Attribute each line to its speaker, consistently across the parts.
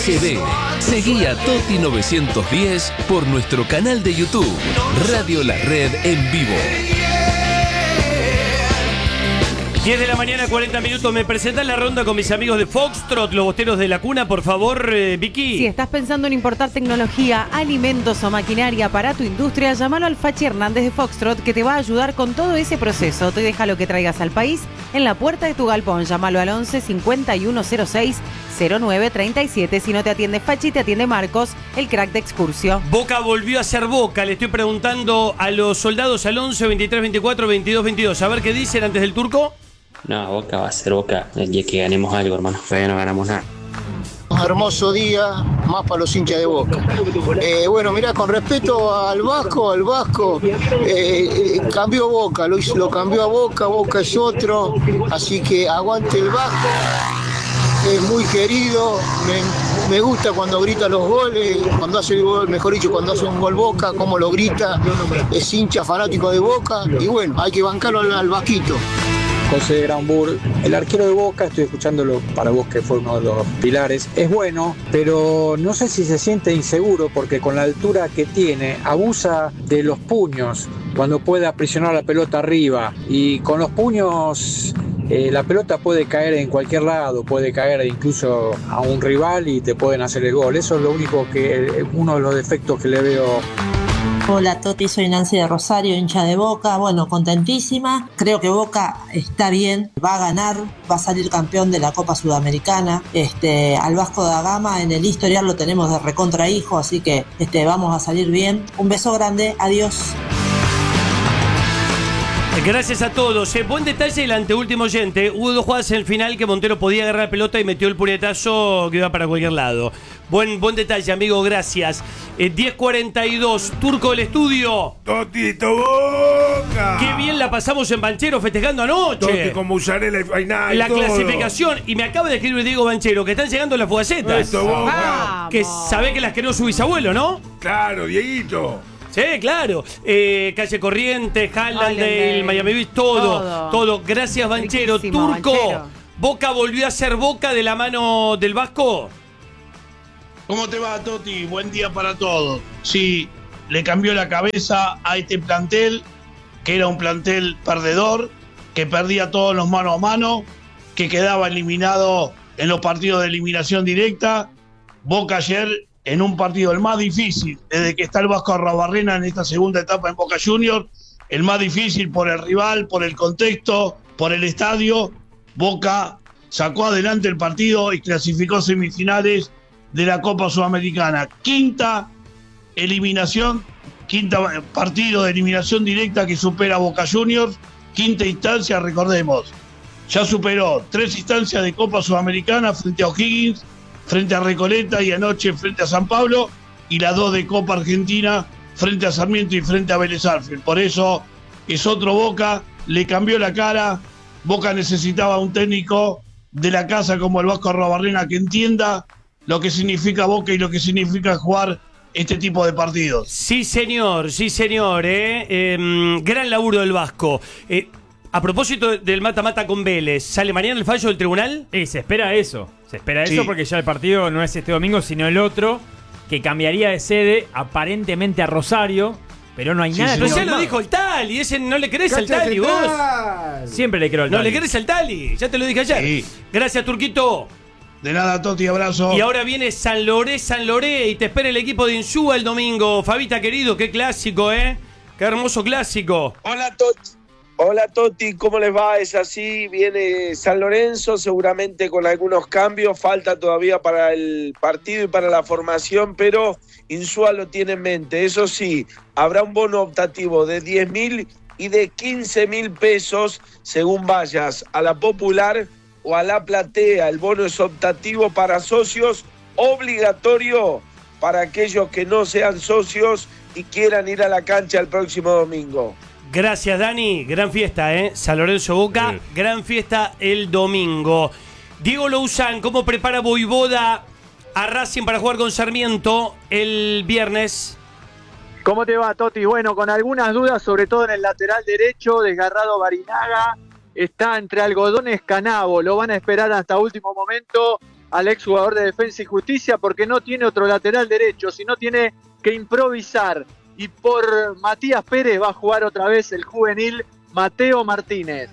Speaker 1: HD. Seguí a Toti 910 por nuestro canal de YouTube, Radio La Red en vivo.
Speaker 2: 10 de la mañana, 40 minutos. Me presentan la ronda con mis amigos de Foxtrot, los bosteros de la cuna, por favor, Vicky.
Speaker 3: Si estás pensando en importar tecnología, alimentos o maquinaria para tu industria, llámalo al Fachi Hernández de Foxtrot, que te va a ayudar con todo ese proceso. Te deja lo que traigas al país en la puerta de tu galpón. Llámalo al 11 5106 0937. Si no te atiende Fachi, te atiende Marcos, el crack de Excursio.
Speaker 2: Boca volvió a ser Boca. Le estoy preguntando a los soldados al 11 23 24 22 22. A ver qué dicen antes del turco.
Speaker 4: No, Boca va a ser Boca el día que ganemos algo, hermano. Todavía no ganamos nada.
Speaker 5: Un hermoso día, más para los hinchas de Boca. Bueno, mirá, con respecto al Vasco, cambió Boca, lo cambió a Boca, Boca es otro, así que aguante el Vasco, es muy querido, me gusta cuando grita los goles, cuando hace el gol, mejor dicho, cuando hace un gol Boca, cómo lo grita, es hincha fanático de Boca, y bueno, hay que bancarlo al Vasquito.
Speaker 6: José de Granburg, el arquero de Boca, estoy escuchándolo para vos que fue uno de los pilares, es bueno, pero no sé si se siente inseguro porque con la altura que tiene abusa de los puños cuando puede aprisionar la pelota arriba y con los puños la pelota puede caer en cualquier lado, puede caer incluso a un rival y te pueden hacer el gol. Eso es lo único uno de los defectos que le veo.
Speaker 7: Hola Toti, soy Nancy de Rosario, hincha de Boca. Bueno, contentísima. Creo que Boca está bien, va a ganar, va a salir campeón de la Copa Sudamericana. Al Vasco da Gama en el historial lo tenemos de recontra hijo, así que vamos a salir bien. Un beso grande, adiós.
Speaker 2: Gracias a todos. Buen detalle el anteúltimo oyente. Hubo dos jugadas en el final que Montero podía agarrar la pelota y metió el puñetazo que iba para cualquier lado. Buen detalle, amigo, gracias. 10:42, Turco del estudio.
Speaker 8: Totito Boca.
Speaker 2: Qué bien la pasamos en Banchero festejando anoche.
Speaker 8: Toti con Musarela y Fainá y
Speaker 2: la
Speaker 8: todo.
Speaker 2: Clasificación. Y me acaba de escribir Diego Banchero que están llegando las fugacetas.
Speaker 8: Esto, Boca.
Speaker 2: Que sabe que las creó su bisabuelo, ¿no?
Speaker 8: Claro, Dieguito.
Speaker 2: Sí, claro. Calle Corrientes, Hallandale, Miami Beach, todo. Gracias, Banchero.
Speaker 3: Riquísimo,
Speaker 2: Turco,
Speaker 3: Banchero.
Speaker 2: ¿Boca volvió a ser Boca de la mano del Vasco?
Speaker 9: ¿Cómo te va, Toti? Buen día para todos. Sí, le cambió la cabeza a este plantel, que era un plantel perdedor, que perdía todos los mano a mano, que quedaba eliminado en los partidos de eliminación directa. Boca ayer, en un partido el más difícil, desde que está el Vasco Arrobarrena en esta segunda etapa en Boca Juniors, el más difícil por el rival, por el contexto, por el estadio. Boca sacó adelante el partido y clasificó semifinales de la Copa Sudamericana. Quinta partido de eliminación directa que supera a Boca Juniors. Quinta instancia, recordemos. Ya superó 3 instancias de Copa Sudamericana frente a O'Higgins, frente a Recoleta y anoche frente a San Pablo, y las 2 de Copa Argentina frente a Sarmiento y frente a Vélez Sarsfield. Por eso es otro Boca, le cambió la cara. Boca necesitaba un técnico de la casa como el Vasco Arrobarrena que entienda lo que significa Boca y lo que significa jugar este tipo de partidos.
Speaker 2: Sí, señor. Gran laburo del Vasco. A propósito del mata-mata con Vélez, ¿sale mañana el fallo del tribunal?
Speaker 10: Se espera eso.
Speaker 9: Sí.
Speaker 10: Porque ya el partido no es este domingo, sino el otro, que cambiaría de sede aparentemente a Rosario, pero no hay nada.
Speaker 2: Pero ya lo dijo el Tali, ese no le crees al Tali, vos.
Speaker 10: Siempre le creo al Tali.
Speaker 2: No le crees al Tali, ya te lo dije ayer.
Speaker 9: Sí.
Speaker 2: Gracias, Turquito.
Speaker 9: De nada, Toti, abrazo.
Speaker 2: Y ahora viene San Loré, y te espera el equipo de Insúa el domingo. Fabita, querido, qué clásico, Qué hermoso clásico.
Speaker 11: Hola Toti, ¿cómo les va? Es así, viene San Lorenzo seguramente con algunos cambios, falta todavía para el partido y para la formación, pero Insúa lo tiene en mente. Eso sí, habrá un bono optativo de 10.000 y de 15.000 pesos según vayas a la Popular o a la Platea. El bono es optativo para socios, obligatorio para aquellos que no sean socios y quieran ir a la cancha el próximo domingo.
Speaker 2: Gracias, Dani. Gran fiesta, San Lorenzo Boca. Gran fiesta el domingo. Diego Louzán, ¿cómo prepara Voivoda a Racing para jugar con Sarmiento el viernes?
Speaker 12: ¿Cómo te va, Toti? Bueno, con algunas dudas, sobre todo en el lateral derecho, desgarrado Barinaga. Está entre algodones Canavo. Lo van a esperar hasta último momento. al exjugador de Defensa y Justicia porque no tiene otro lateral derecho, sino tiene que improvisar. Y por Matías Pérez va a jugar otra vez el juvenil Mateo Martínez.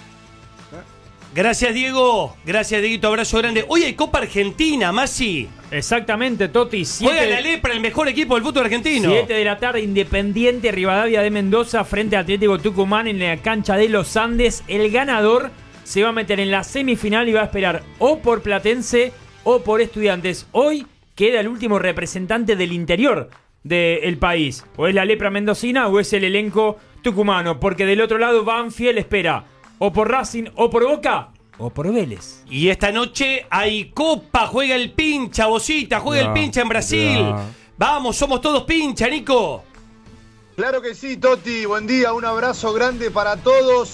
Speaker 2: Gracias, Diego. Gracias, Dieguito. Abrazo grande. Hoy hay Copa Argentina, Masi.
Speaker 10: Exactamente, Toti.
Speaker 2: Juega la Lepra, el mejor equipo del fútbol argentino.
Speaker 10: 7 de la tarde, Independiente Rivadavia de Mendoza frente a Atlético Tucumán en la cancha de los Andes. El ganador se va a meter en la semifinal y va a esperar o por Platense o por Estudiantes. Hoy queda el último representante del interior del país. O es la Lepra mendocina o es el elenco tucumano. Porque del otro lado Banfield espera o por Racing o por Boca o por Vélez.
Speaker 2: Y esta noche hay Copa, juega el pincha, Bocita, juega el pincha en Brasil. Vamos, somos todos pincha, Nico.
Speaker 13: Claro que sí, Toti, buen día, un abrazo grande para todos.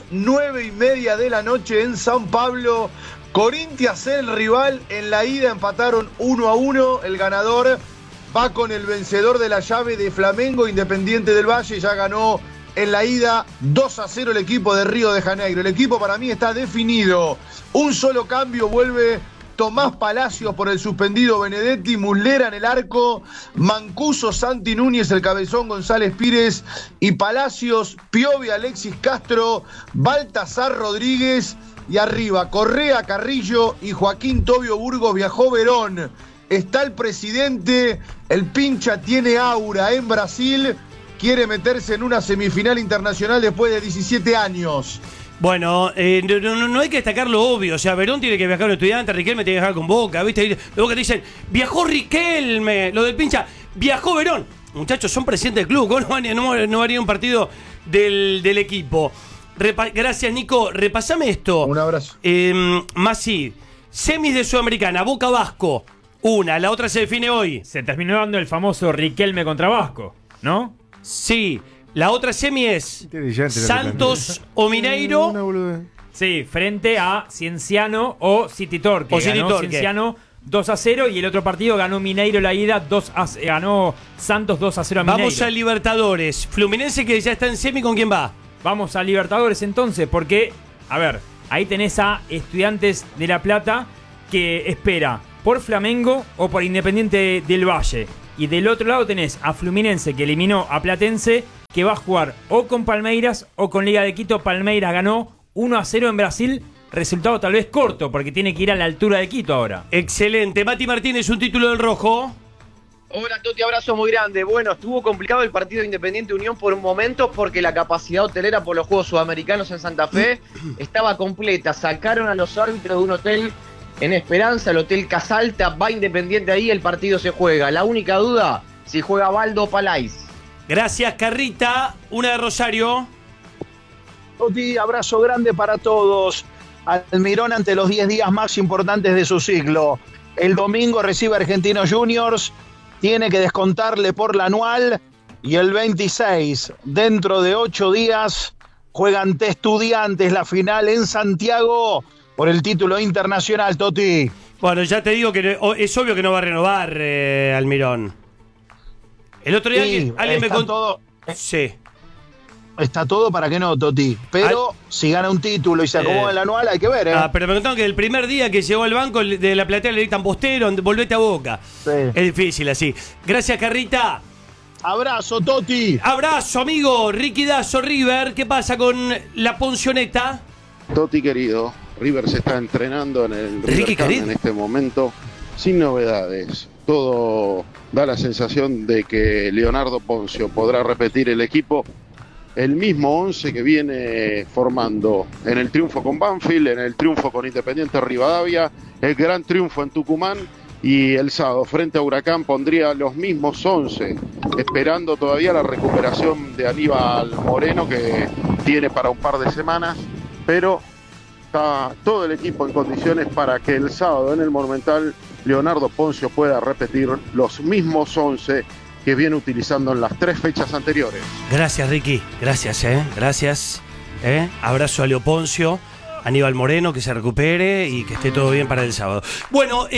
Speaker 13: 9:30 de la noche en San Pablo. Corinthians el rival, en la ida empataron 1-1, el ganador va con el vencedor de la llave de Flamengo. Independiente del Valle ya ganó en la ida 2-0 el equipo de Río de Janeiro. El equipo para mí está definido. Un solo cambio, vuelve Tomás Palacios por el suspendido Benedetti, Muslera en el arco, Mancuso, Santi Núñez, el cabezón González Pires y Palacios, Piovi, Alexis Castro, Baltasar Rodríguez y arriba Correa, Carrillo y Joaquín Tobio Burgos. Viajó Verón. Está el presidente, el pincha tiene aura en Brasil. Quiere meterse en una semifinal internacional después de 17 años.
Speaker 2: Bueno, no hay que destacar lo obvio. O sea, Verón tiene que viajar con Estudiantes, Riquelme tiene que viajar con Boca, ¿viste? Luego que te dicen, viajó Riquelme, lo del pincha, viajó Verón. Muchachos, son presidentes del club, no haría un partido del equipo. Gracias, Nico. Repasame esto.
Speaker 13: Un abrazo.
Speaker 2: Masi, semis de Sudamericana, Boca Vasco, una, la otra se define hoy.
Speaker 10: Se terminó dando el famoso Riquelme contra Vasco, ¿no?
Speaker 2: Sí, la otra semi es Santos o Mineiro.
Speaker 10: Sí, frente a Cienciano o City Torque.
Speaker 2: O City Torque.
Speaker 10: Cienciano 2-0 y el otro partido ganó Mineiro la ida, ganó Santos 2-0 a Mineiro.
Speaker 2: Vamos a Libertadores. Fluminense que ya está en semi, ¿con quién va?
Speaker 10: Vamos a Libertadores entonces, porque, a ver, ahí tenés a Estudiantes de La Plata que espera por Flamengo o por Independiente del Valle. Y del otro lado tenés a Fluminense, que eliminó a Platense, que va a jugar o con Palmeiras o con Liga de Quito. Palmeiras ganó 1-0 en Brasil. Resultado tal vez corto, porque tiene que ir a la altura de Quito ahora.
Speaker 2: Excelente. Mati Martínez, un título del rojo.
Speaker 14: Hola, Toti, abrazo muy grande. Bueno, estuvo complicado el partido de Independiente Unión por un momento porque la capacidad hotelera por los Juegos Sudamericanos en Santa Fe estaba completa. Sacaron a los árbitros de un hotel en Esperanza, el Hotel Casalta, va Independiente ahí, el partido se juega. La única duda, si juega Baldo Palais.
Speaker 2: Gracias, Carrita. Una de Rosario.
Speaker 15: Toti, abrazo grande para todos. Almirón ante los 10 días más importantes de su ciclo. El domingo recibe Argentinos Juniors, tiene que descontarle por la anual y el 26, dentro de 8 días, juega ante Estudiantes la final en Santiago por el título internacional, Toti.
Speaker 2: Bueno, ya te digo que es obvio que no va a renovar Almirón. El otro día
Speaker 15: sí,
Speaker 2: alguien me contó.
Speaker 15: Sí. Está todo para que no, Toti. Pero si gana un título y se acomoda el anual, hay que ver, ¿eh?
Speaker 2: Pero me contaron que el primer día que llegó al banco de la platea le dictan postero, volvete a Boca.
Speaker 15: Sí.
Speaker 2: Es difícil así. Gracias, Carrita.
Speaker 15: Abrazo, Toti.
Speaker 2: Abrazo, amigo. Ricky Dazo, River. ¿Qué pasa con la Poncioneta?
Speaker 16: Toti, querido. River se está entrenando en el River Camp en este momento, sin novedades. Todo da la sensación de que Leonardo Poncio podrá repetir el equipo, el mismo 11 que viene formando en el triunfo con Banfield, en el triunfo con Independiente Rivadavia, el gran triunfo en Tucumán, y el sábado frente a Huracán pondría los mismos 11, esperando todavía la recuperación de Aníbal Moreno, que tiene para un par de semanas, pero está todo el equipo en condiciones para que el sábado en el Monumental Leonardo Poncio pueda repetir los mismos 11 que viene utilizando en las 3 fechas anteriores.
Speaker 2: Gracias, Ricky. Gracias, Gracias. Abrazo a Leo Poncio, Aníbal Moreno, que se recupere y que esté todo bien para el sábado. Bueno,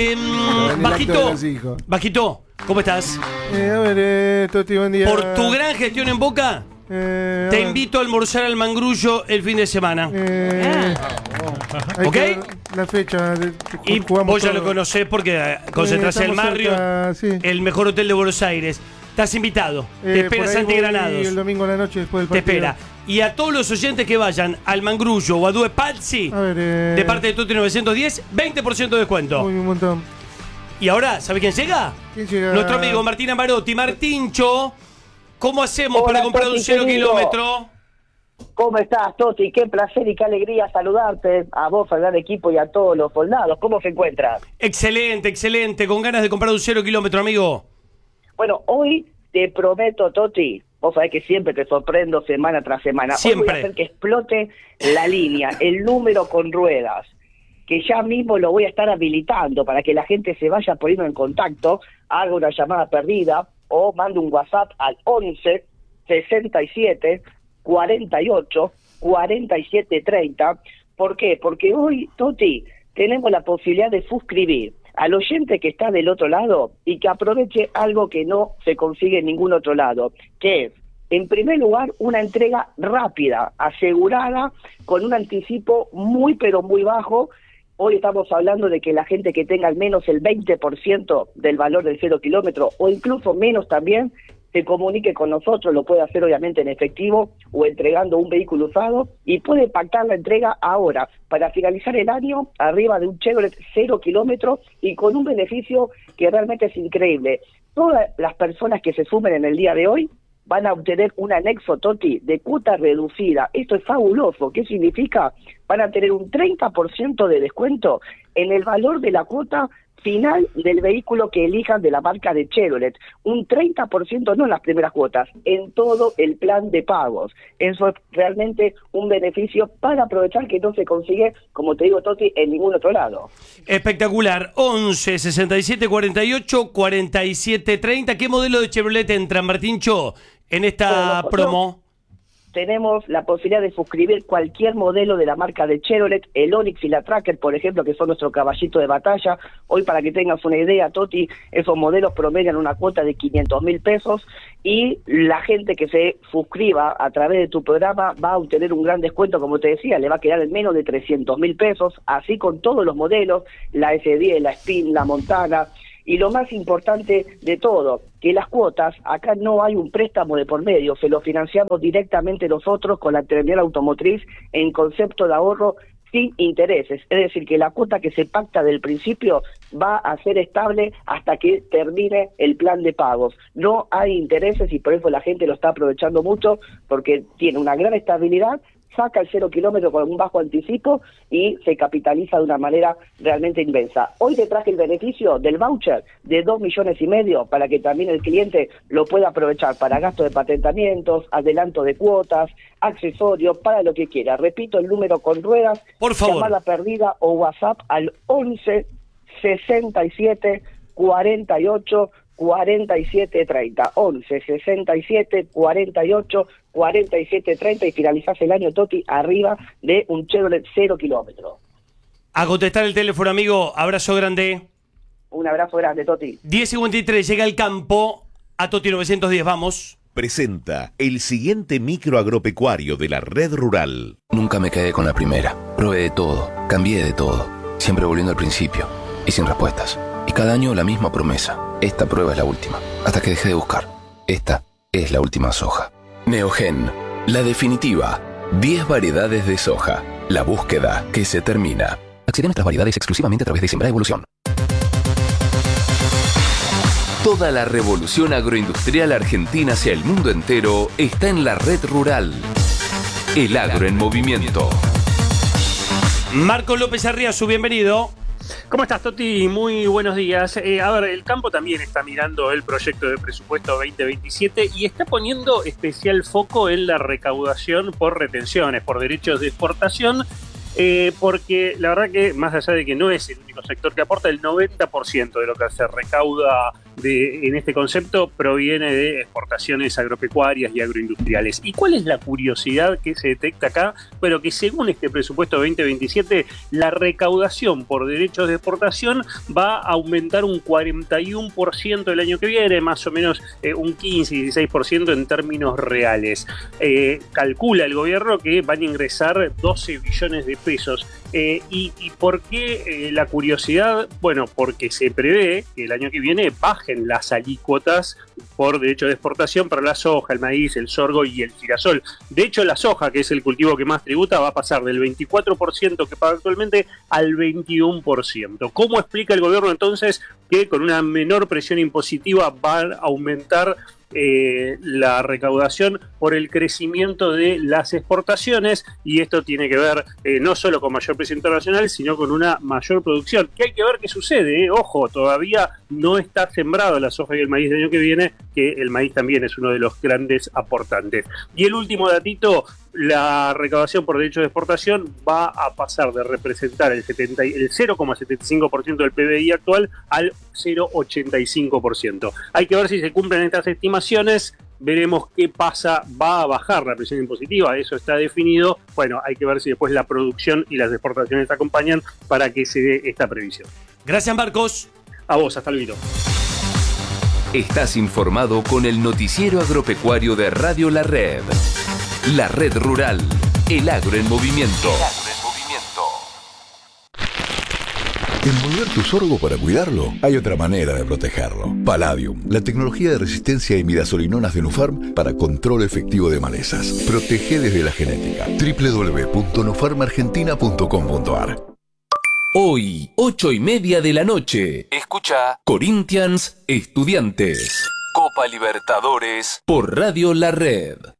Speaker 2: Bajito, ¿cómo estás?
Speaker 17: A ver, Toti, buen día.
Speaker 2: Por tu gran gestión en Boca, Te invito a almorzar al Mangrullo el fin de semana. ¿Ok?
Speaker 17: La fecha.
Speaker 2: Y vos ya lo conocés porque concentrás en el Marriott, el mejor hotel de Buenos Aires. Estás invitado. Te espera Santi Granados.
Speaker 17: El domingo a la noche después del
Speaker 2: partido. Te espera. Y a todos los oyentes que vayan al Mangrullo o a Due Pazzi, de parte de Toti 910, 20% de descuento.
Speaker 17: Uy, un montón.
Speaker 2: Y ahora, ¿sabe quién llega?
Speaker 17: ¿Quién llega?
Speaker 2: Nuestro amigo Martín Amarotti. Martincho, ¿cómo hacemos para comprar
Speaker 18: Toti,
Speaker 2: un 0
Speaker 18: querido.
Speaker 2: kilómetro?
Speaker 18: ¿Cómo estás, Toti? Qué placer y qué alegría saludarte, a vos, al gran equipo y a todos los soldados. ¿Cómo se encuentran?
Speaker 2: Excelente, excelente. Con ganas de comprar un 0 kilómetro, amigo.
Speaker 18: Bueno, hoy te prometo, Toti, vos sabés que siempre te sorprendo semana tras semana.
Speaker 2: Siempre.
Speaker 18: Hoy voy a hacer que explote la línea, el número con ruedas, que ya mismo lo voy a estar habilitando para que la gente se vaya poniendo en contacto, haga una llamada perdida o mande un WhatsApp al 11 67 48 47 30. ¿Por qué? Porque hoy, Toti, tenemos la posibilidad de suscribir al oyente que está del otro lado y que aproveche algo que no se consigue en ningún otro lado, que es, en primer lugar, una entrega rápida, asegurada, con un anticipo muy pero muy bajo. Hoy estamos hablando de que la gente que tenga al menos el 20% del valor del 0 kilómetro, o incluso menos también, se comunique con nosotros, lo puede hacer obviamente en efectivo o entregando un vehículo usado, y puede pactar la entrega ahora, para finalizar el año, arriba de un Chevrolet 0 kilómetro y con un beneficio que realmente es increíble. Todas las personas que se sumen en el día de hoy van a obtener un anexo, Toti, de cuota reducida. Esto es fabuloso. ¿Qué significa? Van a tener un 30% de descuento en el valor de la cuota final del vehículo que elijan de la marca de Chevrolet. Un 30% no en las primeras cuotas, en todo el plan de pagos. Eso es realmente un beneficio para aprovechar que no se consigue, como te digo, Toti, en ningún otro lado.
Speaker 2: Espectacular. 11 67 48 47 30. ¿Qué modelo de Chevrolet entra, Martincho, en esta promo?
Speaker 18: Tenemos la posibilidad de suscribir cualquier modelo de la marca de Chevrolet, el Onix y la Tracker, por ejemplo, que son nuestro caballito de batalla. Hoy, para que tengas una idea, Toti, esos modelos promedian una cuota de 500.000 pesos, y la gente que se suscriba a través de tu programa va a obtener un gran descuento, como te decía, le va a quedar en menos de 300.000 pesos, así con todos los modelos, la S10, la Spin, la Montana. Y lo más importante de todo, que las cuotas, acá no hay un préstamo de por medio, se lo financiamos directamente nosotros con la terminal automotriz en concepto de ahorro sin intereses. Es decir, que la cuota que se pacta del principio va a ser estable hasta que termine el plan de pagos. No hay intereses y por eso la gente lo está aprovechando mucho, porque tiene una gran estabilidad, saca el 0 kilómetro con un bajo anticipo y se capitaliza de una manera realmente inmensa. Hoy te traje el beneficio del voucher de 2,5 millones para que también el cliente lo pueda aprovechar para gasto de patentamientos, adelanto de cuotas, accesorios, para lo que quiera. Repito el número con ruedas,
Speaker 2: por favor,
Speaker 18: llamada perdida o WhatsApp al 11 67 48 47 30, 11 67 48 47 30, y finalizás el año, Toti, arriba de un Chevrolet 0 kilómetro.
Speaker 2: A contestar el teléfono, amigo. Abrazo grande.
Speaker 18: Un abrazo grande, Toti.
Speaker 2: 10:53, llega el campo a Toti 910, vamos.
Speaker 19: Presenta el siguiente micro agropecuario de la red rural.
Speaker 20: Nunca me quedé con la primera. Probé de todo, cambié de todo, siempre volviendo al principio y sin respuestas. Y cada año la misma promesa. Esta prueba es la última. Hasta que dejé de buscar. Esta es la última soja. Neogen, la definitiva. 10 variedades de soja. La búsqueda que se termina. Accede a nuestras variedades exclusivamente a través de Sembra Evolución.
Speaker 1: Toda la revolución agroindustrial argentina hacia el mundo entero está en la red rural. El agro en movimiento.
Speaker 2: Marcos López Arriazu, bienvenido.
Speaker 21: ¿Cómo estás, Toti? Muy buenos días. A ver, el campo también está mirando el proyecto de presupuesto 2027 y está poniendo especial foco en la recaudación por retenciones, por derechos de exportación, porque la verdad que, más allá de que no es el único segundo sector que aporta el 90% de lo que se recauda en este concepto proviene de exportaciones agropecuarias y agroindustriales. ¿Y cuál es la curiosidad que se detecta acá? Bueno, que según este presupuesto 2027, la recaudación por derechos de exportación va a aumentar un 41% el año que viene, más o menos un 15-16% en términos reales. Calcula el gobierno que van a ingresar 12 billones de pesos. ¿Y por qué la curiosidad? Bueno, porque se prevé que el año que viene bajen las alícuotas por derecho de exportación para la soja, el maíz, el sorgo y el girasol. De hecho, la soja, que es el cultivo que más tributa, va a pasar del 24% que paga actualmente al 21%. ¿Cómo explica el gobierno entonces que con una menor presión impositiva va a aumentar la recaudación por el crecimiento de las exportaciones? Y esto tiene que ver no solo con mayor presión internacional, sino con una mayor producción, que hay que ver qué sucede, ojo, todavía no está sembrado la soja y el maíz del año que viene, que el maíz también es uno de los grandes aportantes. Y el último datito, la recaudación por derechos de exportación va a pasar de representar el 0,75% del PBI actual al 0,85%. Hay que ver si se cumplen estas estimaciones. Veremos qué pasa, va a bajar la presión impositiva, eso está definido. Bueno, hay que ver si después la producción y las exportaciones acompañan para que se dé esta previsión.
Speaker 2: Gracias, Marcos.
Speaker 21: A vos, hasta luego.
Speaker 1: Estás informado con el noticiero agropecuario de Radio La Red. La Red Rural, el agro en movimiento.
Speaker 4: Envolver tu sorgo para cuidarlo, hay otra manera de protegerlo. Palladium, la tecnología de resistencia a imidazolinonas de Nufarm para control efectivo de malezas. Protege desde la genética. www.nufarmargentina.com.ar.
Speaker 1: Hoy, 8:30 de la noche. Escucha Corinthians Estudiantes. Copa Libertadores por Radio La Red.